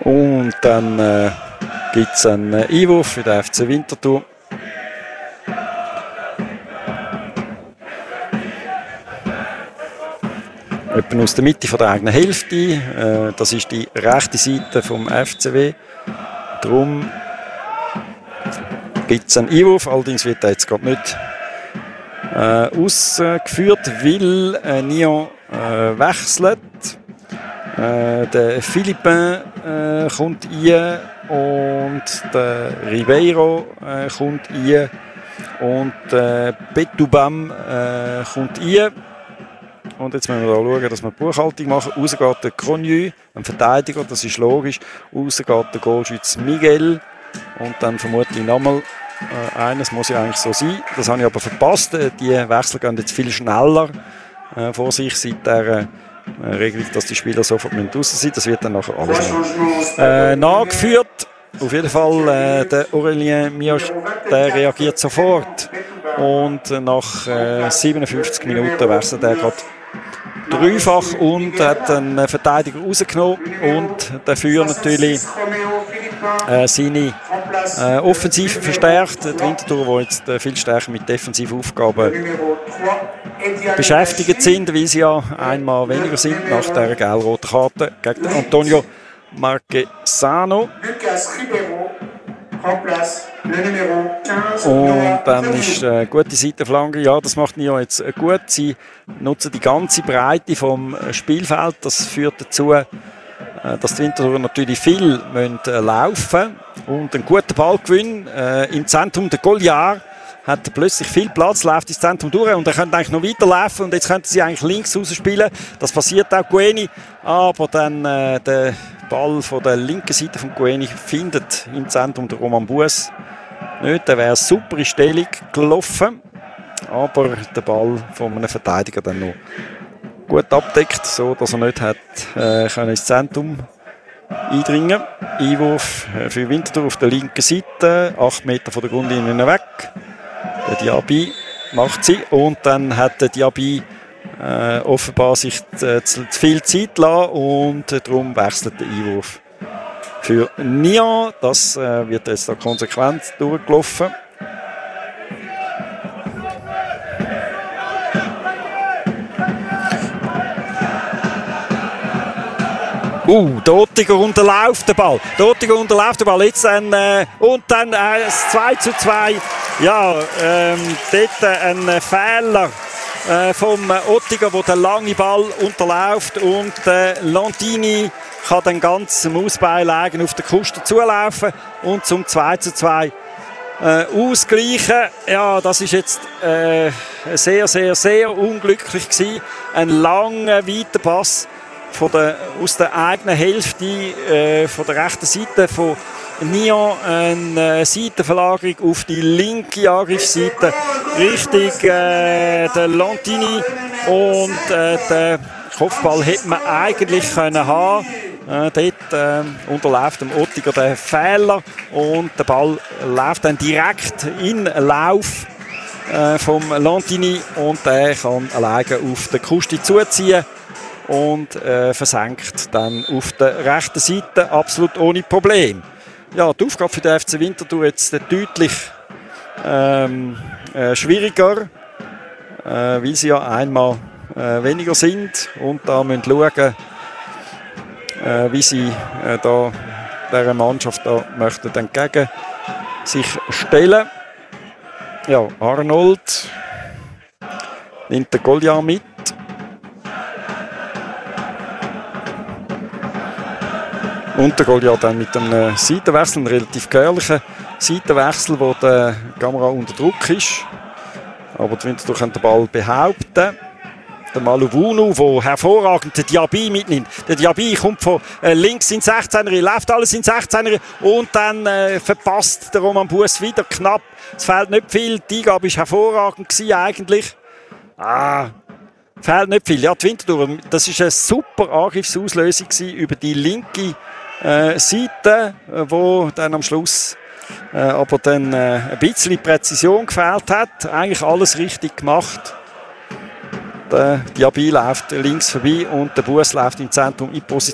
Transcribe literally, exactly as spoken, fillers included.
Und dann äh, gibt es einen äh, Einwurf für den F C Winterthur. Etwa aus der Mitte von der eigenen Hälfte. Äh, das ist die rechte Seite vom F C W. Darum gibt es einen Einwurf, allerdings wird er jetzt gerade nicht äh, ausgeführt, weil äh, Nyon äh, wechselt. Äh, der Philippin äh, kommt rein und der Ribeiro äh, kommt rein und äh, Betoubam äh, kommt rein. Und jetzt müssen wir da schauen, dass wir die Buchhaltung machen. Raus geht der Cronjou, ein Verteidiger, das ist logisch. Raus geht der Goalschütze Miguel. Und dann vermutlich nochmal äh, eines, muss ja eigentlich so sein. Das habe ich aber verpasst. Die Wechsel gehen jetzt viel schneller äh, vor sich seit der äh, Regelung, dass die Spieler sofort draussen sind. Das wird dann nachher alles äh, nachgeführt. Auf jeden Fall, äh, der Aurélien Mioch, der reagiert sofort. Und äh, nach äh, siebenundfünfzig Minuten wechselt er gerade dreifach und hat einen Verteidiger rausgenommen und dafür natürlich äh, seine äh, Offensive verstärkt. Die Winterthur, die jetzt äh, viel stärker mit defensiven Aufgaben beschäftigt sind, weil sie ja einmal weniger sind nach dieser gelb-roten Karte gegen Antonio Marquesano. Und dann ist eine gute Seitenflanke. Ja, das macht Nyon jetzt gut. Sie nutzen die ganze Breite vom Spielfeld. Das führt dazu, dass die Winterthur natürlich viel müssen laufen und einen guten Ballgewinn im Zentrum. Der Goliard hat plötzlich viel Platz, läuft ins Zentrum durch und er könnte eigentlich noch weiterlaufen und jetzt könnten sie eigentlich links rausspielen. Das passiert auch Gueni, aber dann äh, der Ball von der linken Seite von Gueni findet im Zentrum der Roman Buess nicht. Der wäre super in Stellung gelaufen, aber der Ball von einem Verteidiger dann noch gut abdeckt, so dass er nicht hat äh, können ins Zentrum eindringen. Einwurf für Winterthur auf der linken Seite, acht Meter von der Grundlinie weg. Der Diaby macht sie und dann hat der Diaby äh, offenbar sich zu, zu viel Zeit gelassen und äh, darum wechselt der Einwurf für Nyon. Das äh, wird jetzt da konsequent durchgelaufen. Uh, der Ottiger unterläuft den Ball. Der Ottiger unterläuft den Ball. Jetzt ein, äh, und dann äh, zwei zu zwei. Ja, ähm, dort ein Fehler äh, vom Ottiger, der den langen Ball unterläuft. Und äh, Lantini kann dann ganz Mausbein legen, auf den Kuster zulaufen und zum zwei zu zwei äh, ausgleichen. Ja, das ist jetzt äh, sehr, sehr, sehr unglücklich gewesen. Ein langer Weiterpass von der, aus der eigenen Hälfte äh, von der rechten Seite von Nyon, eine Seitenverlagerung auf die linke Angriffsseite Richtung äh, der Lantini und äh, den Kopfball hätte man eigentlich können haben. Äh, dort äh, unterläuft dem Ottiger den Fehler und der Ball läuft dann direkt in den Lauf äh, vom Lantini und der kann alleine auf den Kusti zuziehen und äh, versenkt dann auf der rechten Seite absolut ohne Problem. Ja, die Aufgabe für den F C Winterthur jetzt deutlich ähm, äh, schwieriger, äh, weil sie ja einmal äh, weniger sind und da müssen schauen, äh, wie sie äh, da dieser Mannschaft da möchten entgegen sich stellen. Ja, Arnold nimmt den Goliard mit. Und der Goliard dann mit einem Seitenwechsel, einem relativ gefährlichen Seitenwechsel, wo der Kamera unter Druck ist. Aber die Winterthur können den Ball behaupten. Der Maluvunu, der hervorragend den Diaby mitnimmt. Der Diaby kommt von äh, links in sechzehner, läuft alles in sechzehner und dann äh, verpasst der Roman Buess wieder knapp. Es fehlt nicht viel, die Eingabe war hervorragend gewesen, eigentlich. Ah, fehlt nicht viel. Ja, die Winterthur, das war eine super Angriffsauslösung über die linke äh, Seite, äh, wo dann am Schluss äh, aber dann äh, ein bisschen Präzision gefehlt hat. Eigentlich alles richtig gemacht. Der Diaby läuft links vorbei und der Buess läuft im Zentrum in Position.